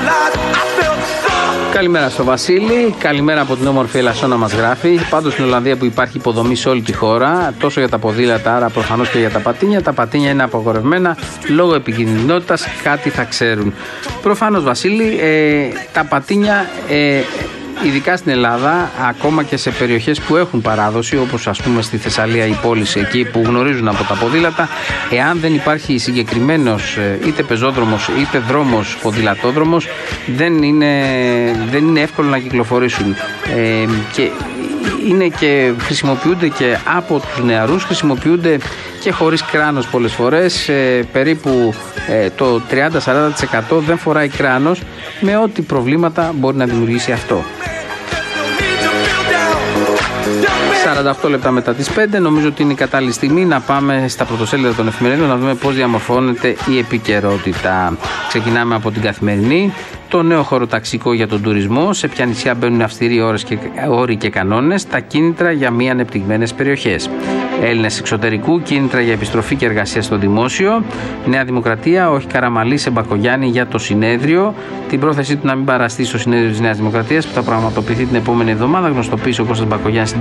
Καλημέρα στο Βασίλη, καλημέρα από την όμορφη Ελασσόνα μας γράφει. Πάντως στην Ολλανδία που υπάρχει υποδομή σε όλη τη χώρα, τόσο για τα ποδήλατα, άρα προφανώς και για τα πατίνια. Τα πατίνια είναι απαγορευμένα λόγω επικινδυνότητας, κάτι θα ξέρουν. Προφανώς Βασίλη, τα πατίνια, ειδικά στην Ελλάδα, ακόμα και σε περιοχές που έχουν παράδοση, όπως ας πούμε στη Θεσσαλία, οι πόλεις εκεί που γνωρίζουν από τα ποδήλατα, εάν δεν υπάρχει συγκεκριμένος είτε πεζόδρομος είτε δρόμος ποδηλατόδρομος, δεν είναι εύκολο να κυκλοφορήσουν. Και χρησιμοποιούνται και από τους νεαρούς, χρησιμοποιούνται και χωρίς κράνος πολλές φορές, περίπου το 30-40% δεν φοράει κράνος, με ό,τι προβλήματα μπορεί να δημιουργήσει αυτό. 48 λεπτά μετά τις 5, νομίζω ότι είναι η κατάλληλη στιγμή να πάμε στα πρωτοσέλιδα των εφημερίδων να δούμε πώς διαμορφώνεται η επικαιρότητα. Ξεκινάμε από την Καθημερινή. Το νέο χωροταξικό για τον τουρισμό, σε ποια νησιά μπαίνουν αυστηροί όροι και κανόνες, τα κίνητρα για μη ανεπτυγμένες περιοχές. Έλληνες εξωτερικού, κίνητρα για επιστροφή και εργασία στο δημόσιο. Νέα Δημοκρατία, όχι Καραμαλή σε Μπακογιάννη για το συνέδριο. Την πρόθεσή του να μην παραστεί στο συνέδριο της Νέας Δημοκρατίας που θα πραγματοποιηθεί την επόμενη εβδομάδα, γνωστοποίησε ο Κώστας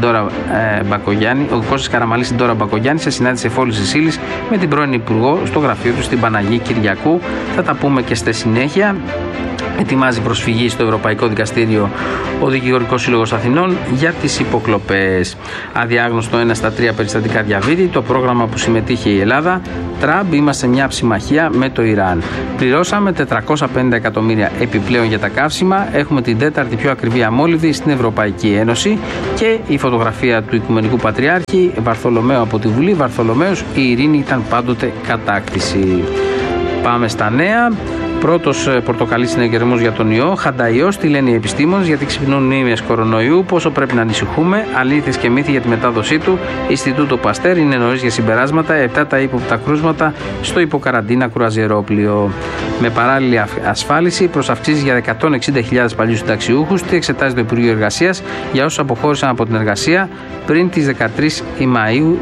Καραμαλής στην Τώρα Μπακογιάννη σε συνάντηση εφόλησης ύλης με την πρώην Υπουργό στο γραφείο του στην Παναγή Κυριακού. Θα τα πούμε και στη συνέχεια. Ετοιμάζει προσφυγή στο Ευρωπαϊκό Δικαστήριο ο Δικηγορικός Σύλλογος Αθηνών για τις υποκλοπές. Αδιάγνωστο 1 στα 3 περιστατικά διαβήτη, το πρόγραμμα που συμμετείχε η Ελλάδα. Τραμπ, είμαστε μια ψημαχία με το Ιράν. Πληρώσαμε 450 εκατομμύρια επιπλέον για τα καύσιμα. Έχουμε την τέταρτη πιο ακριβή αμόλυβδη στην Ευρωπαϊκή Ένωση. Και η φωτογραφία του Οικουμενικού Πατριάρχη Βαρθολομαίου από τη Βουλή. Βαρθολομαίος, η ειρήνη ήταν πάντοτε κατάκτηση. Πάμε στα νέα. Πρώτος πορτοκαλί συνεγερμός για τον ιό. Χανταϊός, τι λένε οι επιστήμονες, γιατί ξυπνούν μνήμες κορονοϊού, πόσο πρέπει να ανησυχούμε, αλήθειες και μύθοι για τη μετάδοσή του. Ινστιτούτο Παστέρ, είναι νωρίς για συμπεράσματα. 7 τα ύποπτα κρούσματα στο υποκαραντίνα κρουαζιερόπλοιο. Με παράλληλη ασφάλιση προς αυξήσεις για 160.000 παλιούς συνταξιούχους. Τι εξετάζει το Υπουργείο Εργασίας για όσους αποχώρησαν από την εργασία πριν τις 13 Μαΐου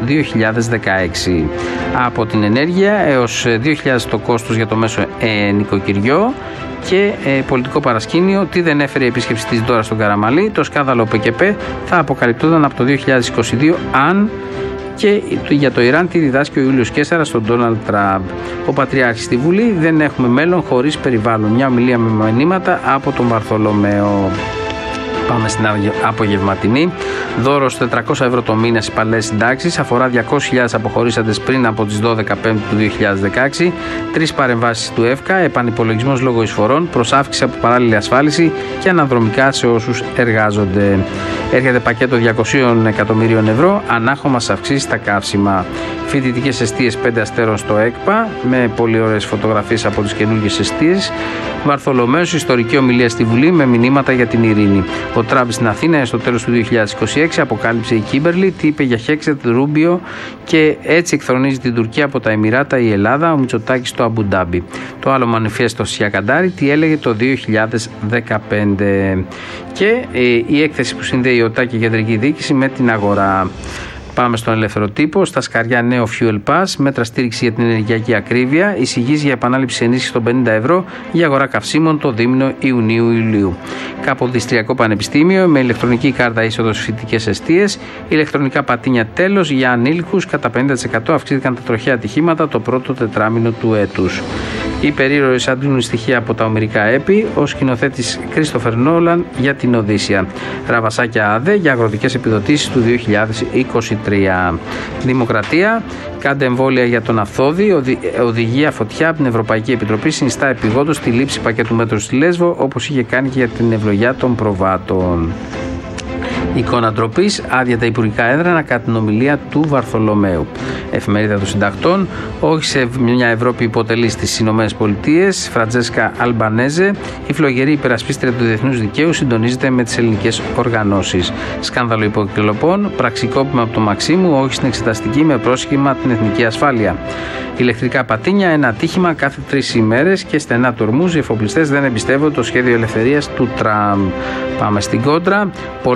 2016. Από την ενέργεια έως 2.000 το κόστος για το μέσο νοικοκυριό. Και πολιτικό παρασκήνιο, τι δεν έφερε η επίσκεψη της Ντόρα στον Καραμαλή. Το σκάνδαλο ΠΚΠ θα αποκαλυπτόταν από το 2022 αν και για το Ιράν τι διδάσκει ο Ιούλιος Κέσσαρας στον Ντόναλντ Τραμπ. Ο Πατριάρχης στη Βουλή, δεν έχουμε μέλλον χωρίς περιβάλλον. Μια ομιλία με μηνύματα από τον Βαρθολομαίο. Πάμε στην απογευματινή. Δώρος 400 ευρώ το μήνα στις παλαιές συντάξεις. Αφορά 200.000 αποχωρήσαντες πριν από τις 12 Πέμπτου του 2016. 3 παρεμβάσεις του ΕΦΚΑ. Επανυπολογισμός λόγω εισφορών. Προσάυξηση από παράλληλη ασφάλιση και αναδρομικά σε όσους εργάζονται. Έρχεται πακέτο 200 εκατομμυρίων ευρώ. Ανάχωμα σε αυξήσεις στα καύσιμα. Φοιτητικές εστίες 5 αστέρων στο ΕΚΠΑ. Με πολύ ωραίες φωτογραφίες από τις καινούργιες εστίες. Βαρθολομαίος, ιστορική ομιλία στη Βουλή με μηνύματα για την ειρήνη. Ο Τραμπ στην Αθήνα στο τέλος του 2026 αποκάλυψε η Κίμπερλι τι είπε για Χέξετ, Ρούμπιο και έτσι εκθρονίζει την Τουρκία από τα Εμιράτα η Ελλάδα, ο Μητσοτάκης στο Αμπουντάμπι. Το άλλο μανιφέστο Σιακαντάρη τι έλεγε το 2015. Και η έκθεση που συνδέει η ΟΤΑ και η Κεντρική Διοίκηση με την αγορά. Πάμε στον ελεύθερο τύπο. Στα σκαριά νέο Fuel Pass, μέτρα στήριξη για την ενεργειακή ακρίβεια, εισηγείς για επανάληψη ενίσχυση των 50 ευρώ για αγορά καυσίμων το δίμηνο Ιουνίου-Ιουλίου. Καποδιστριακό Πανεπιστήμιο με ηλεκτρονική κάρτα είσοδος στις φοιτητικές εστίες, ηλεκτρονικά πατίνια τέλος για ανήλικους, κατά 50% αυξήθηκαν τα τροχαία ατυχήματα το πρώτο τετράμινο του έτους. Οι περίεργοι αντλούν στοιχεία από τα ομηρικά έπι, ο σκηνοθέτης Κρίστοφερ Νόλαν για την Οδύσσια. Ραβασάκια ΑΔΕ για αγροτικές επιδοτήσεις του 2023. Δημοκρατία, κάντε εμβόλια για τον Αυθόδη. Οδηγία φωτιά από την Ευρωπαϊκή Επιτροπή συνιστά επιγόντως τη λήψη πακέτου μέτρων στη Λέσβο, όπως είχε κάνει και για την ευλογιά των προβάτων. Εικόνα ντροπής, άδεια τα υπουργικά έδρανα κατά την ομιλία του Βαρθολομαίου. Εφημερίδα των Συντακτών, όχι σε μια Ευρώπη υποτελή στις Ηνωμένες Πολιτείες. Φραντζέσκα Αλμπανέζε, η φλογερή υπερασπίστρια του διεθνούς δικαίου, συντονίζεται με τις ελληνικές οργανώσεις. Σκάνδαλο υποκλοπών, πραξικόπημα από το Μαξίμου, όχι στην εξεταστική με πρόσχημα την εθνική ασφάλεια. Ηλεκτρικά πατίνια, ένα ατύχημα κάθε 3 ημέρες και στενά του ορμούς. Οι εφοπλιστές δεν εμπιστεύονται το σχέδιο ελευθερίας του Τραμπ. Πάμε στην κόντρα. Πολλών το κλίμα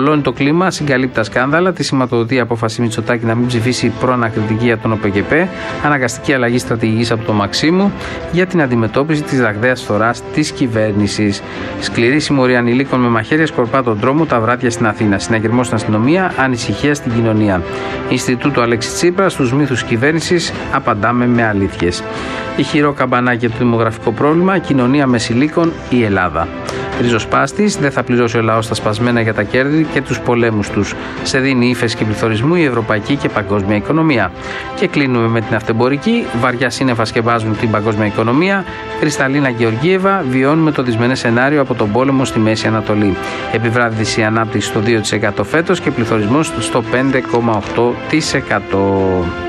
κλίμα, συγκαλύπτει τα σκάνδαλα, τη σηματοδοτεί η απόφαση Μητσοτάκη να μην ψηφίσει προανακριτική για τον ΟΠΚΠ, αναγκαστική αλλαγή στρατηγικής από τον Μαξίμου για την αντιμετώπιση της ραγδαίας φθοράς της κυβέρνησης. Σκληρή συμμορία ανηλίκων με μαχαίρια σκορπά τον δρόμο τα βράδια στην Αθήνα. Συναγερμός στην αστυνομία, ανησυχία στην κοινωνία. Ινστιτούτο Αλέξη Τσίπρα, στους μύθους κυβέρνησης απαντάμε με αλήθειες. Ηχηρό καμπανάκι για το δημογραφικό πρόβλημα, κοινωνία μεσηλίκων, η Ελλάδα. Ριζοσπάστης, δεν θα πληρώσει ο λαός τα σπασμένα για τα κέρδη και τους πολέμους τους. Σε δίνει ύφεση και πληθωρισμού η ευρωπαϊκή και παγκόσμια οικονομία. Και κλείνουμε με την αυτεμπορική. Βαριά σύννεφα σκεπάζουν την παγκόσμια οικονομία. Κρυσταλίνα Γεωργίεβα, βιώνουμε το δυσμενές σενάριο από τον πόλεμο στη Μέση Ανατολή. Επιβράδυση ανάπτυξη στο 2% φέτος και πληθωρισμός στο 5,8%.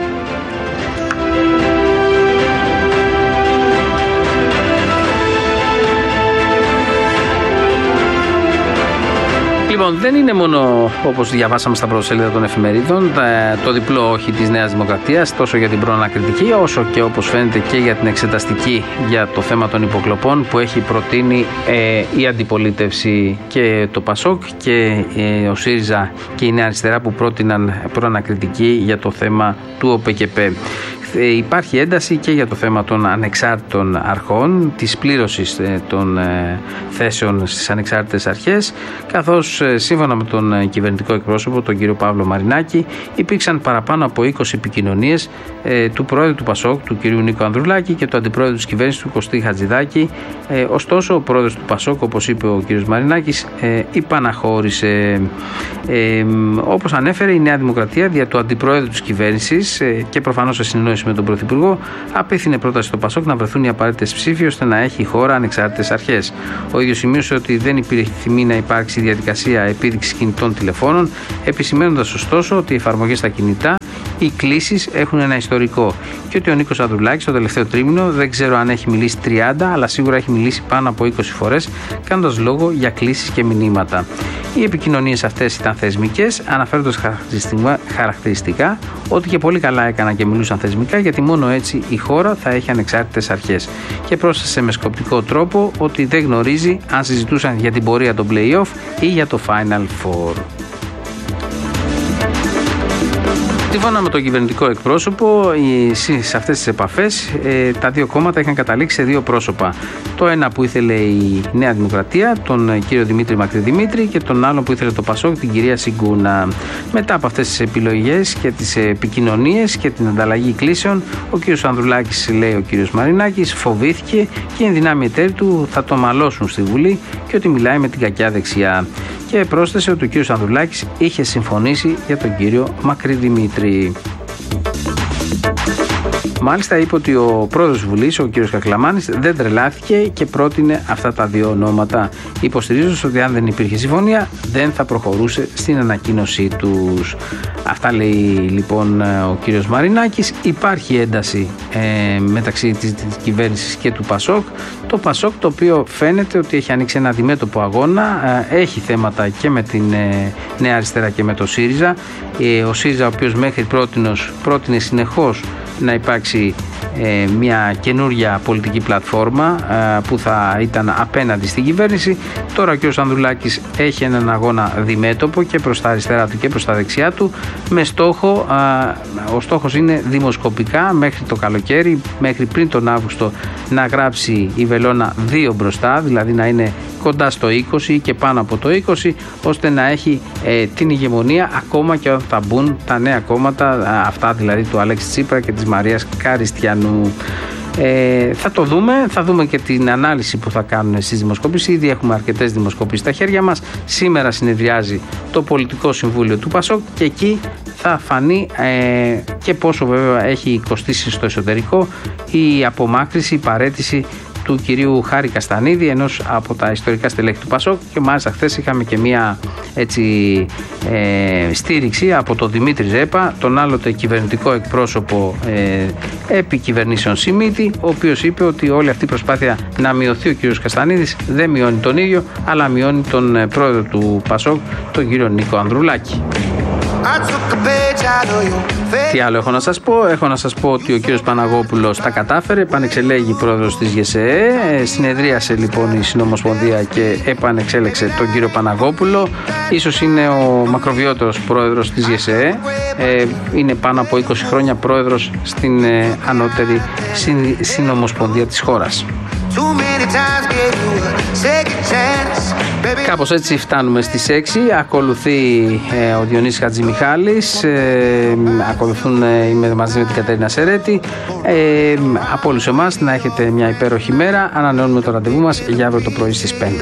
Λοιπόν, δεν είναι μόνο, όπως διαβάσαμε στα πρωτοσέλιδα των εφημερίδων, το διπλό όχι της Νέας Δημοκρατίας, τόσο για την προανακριτική, όσο και όπως φαίνεται και για την εξεταστική για το θέμα των υποκλοπών που έχει προτείνει η αντιπολίτευση, και το ΠΑΣΟΚ και ο ΣΥΡΙΖΑ και η Νέα Αριστερά, που πρότειναν προανακριτική για το θέμα του ΟΠΚΠ. Υπάρχει ένταση και για το θέμα των ανεξάρτητων αρχών, της πλήρωσης των θέσεων στις ανεξάρτητες αρχές, καθώς σύμφωνα με τον κυβερνητικό εκπρόσωπο, τον κύριο Παύλο Μαρινάκη, υπήρξαν παραπάνω από 20 επικοινωνίες του πρόεδρου του ΠΑΣΟΚ, του κυρίου Νίκο Ανδρουλάκη, και του αντιπρόεδρου της κυβέρνησης, του Κωστή Χατζηδάκη. Ωστόσο, ο πρόεδρος του ΠΑΣΟΚ, όπως είπε ο κύριος Μαρινάκης, υπαναχώρησε. Όπως ανέφερε, η Νέα Δημοκρατία δια του αντιπρόεδρου της κυβέρνησης και προφανώς σε συνεννόηση με τον Πρωθυπουργό, απίθυνε πρόταση στο ΠΑΣΟΚ να βρεθούν οι απαραίτητες ψήφοι ώστε να έχει η χώρα ανεξάρτητες αρχές. Ο ίδιος σημείωσε ότι δεν επιθυμεί να υπάρξει διαδικασία επίδειξης κινητών τηλεφώνων, επισημαίνοντας ωστόσο ότι οι εφαρμογές στα κινητά, οι κλήσεις έχουν ένα ιστορικό και ότι ο Νίκος Ανδρουλάκης το τελευταίο τρίμηνο, δεν ξέρω αν έχει μιλήσει 30, αλλά σίγουρα έχει μιλήσει πάνω από 20 φορές, κάνοντας λόγο για κλήσεις και μηνύματα. Οι επικοινωνίες αυτές ήταν θεσμικές, αναφέροντας χαρακτηριστικά ότι και πολύ καλά έκαναν και μιλούσαν θεσμικά, γιατί μόνο έτσι η χώρα θα έχει ανεξάρτητες αρχές. Και πρόσθεσε με σκοπτικό τρόπο ότι δεν γνωρίζει αν συζητούσαν για την πορεία των play-off ή για το Final Four. Σύμφωνα με τον κυβερνητικό εκπρόσωπο, σε αυτές τις επαφές τα δύο κόμματα είχαν καταλήξει σε δύο πρόσωπα. Το ένα που ήθελε η Νέα Δημοκρατία, τον κύριο Δημήτρη Μακρυδημήτρη, και τον άλλο που ήθελε το ΠΑΣΟΚ, την κυρία Σιγκούνα. Μετά από αυτές τις επιλογές και τις επικοινωνίες και την ανταλλαγή κλήσεων, ο κύριος Ανδρουλάκης, λέει ο κύριος Μαρινάκης, φοβήθηκε και οι ενδυνάμοι εταίροι του θα το μαλώσουν στη Βουλή και ότι μιλάει με την κακιά δεξιά. Και πρόσθεσε ότι ο κύριος Ανδρουλάκης είχε συμφωνήσει για τον κύριο Μακρυδημήτρη. Μάλιστα είπε ότι ο πρόεδρος της Βουλής, ο κύριος Κακλαμάνης, δεν τρελάθηκε και πρότεινε αυτά τα δύο ονόματα, υποστηρίζοντας ότι αν δεν υπήρχε συμφωνία δεν θα προχωρούσε στην ανακοίνωσή τους. Αυτά λέει λοιπόν ο κύριος Μαρινάκης. Υπάρχει ένταση μεταξύ της κυβέρνησης και του ΠΑΣΟΚ. Το ΠΑΣΟΚ, το οποίο φαίνεται ότι έχει ανοίξει ένα αντιμέτωπο αγώνα, έχει θέματα και με την Νέα Αριστερά και με το ΣΥΡΙΖΑ. Ο ΣΥΡΙΖΑ, ο οποίος μέχρι πρότινος πρότεινε συνεχώς να υπάρξει μια καινούργια πολιτική πλατφόρμα που θα ήταν απέναντι στην κυβέρνηση. Τώρα ο κ. Ανδρουλάκης έχει έναν αγώνα διμέτωπο και προς τα αριστερά του και προς τα δεξιά του, με στόχο, ο στόχος είναι δημοσκοπικά μέχρι το καλοκαίρι, μέχρι πριν τον Αύγουστο, να γράψει η βελόνα 2 μπροστά, δηλαδή να είναι κοντά στο 20 και πάνω από το 20, ώστε να έχει την ηγεμονία ακόμα και όταν θα μπουν τα νέα κόμματα, αυτά δηλαδή του Αλέξη Τσίπρα και της Μαρίας Καριστιανού. Θα δούμε και την ανάλυση που θα κάνουν στις δημοσκοπήσεις. Ήδη έχουμε αρκετές δημοσκοπήσεις στα χέρια μας. Σήμερα συνεδριάζει το Πολιτικό Συμβούλιο του ΠΑΣΟΚ και εκεί θα φανεί και πόσο βέβαια έχει κοστίσει στο εσωτερικό η απομάκρυση, η παραίτηση του κυρίου Χάρη Καστανίδη, ενός από τα ιστορικά στελέχη του ΠΑΣΟΚ, και μάλιστα χθες είχαμε και μια στήριξη από τον Δημήτρη Ρέπα, τον άλλοτε κυβερνητικό εκπρόσωπο επί κυβερνήσεων Σιμίτη, ο οποίος είπε ότι όλη αυτή η προσπάθεια να μειωθεί ο κύριος Καστανίδης δεν μειώνει τον ίδιο, αλλά μειώνει τον πρόεδρο του ΠΑΣΟΚ, τον κύριο Νίκο Ανδρουλάκη. I took a page Τι άλλο έχω να σας πω? Έχω να σας πω ότι ο κύριος Παναγόπουλος τα κατάφερε, επανεξελέγει πρόεδρος της ΓΕΣΕΕ. Συνεδρίασε λοιπόν η Συνομοσπονδία και επανεξέλεξε τον κύριο Παναγόπουλο. Ίσως είναι ο μακροβιότερος πρόεδρος της ΓΕΣΕΕ. Είναι πάνω από 20 χρόνια πρόεδρος στην ανώτερη συνομοσπονδία της χώρας. Κάπως έτσι φτάνουμε στις 6. Ακολουθεί ο Διονύσης Χατζημιχάλης, ακολουθούν μαζί με την Κατερίνα Σερέτη. Από όλους εμάς να έχετε μια υπέροχη μέρα. Ανανεώνουμε το ραντεβού μας για αύριο το πρωί στις 5.